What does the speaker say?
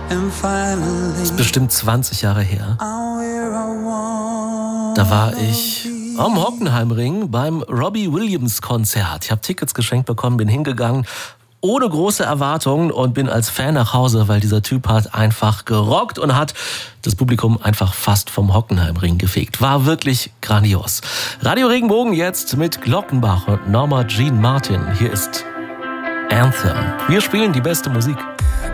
Das ist bestimmt 20 Jahre her. Da war ich am Hockenheimring beim Robbie Williams Konzert. Ich habe Tickets geschenkt bekommen, bin hingegangen, ohne große Erwartungen und bin als Fan nach Hause, weil dieser Typ hat einfach gerockt und hat das Publikum einfach fast vom Hockenheimring gefegt. War wirklich grandios. Radio Regenbogen jetzt mit Glockenbach und Norma Jean Martin. Hier ist Anthem. Wir spielen die beste Musik.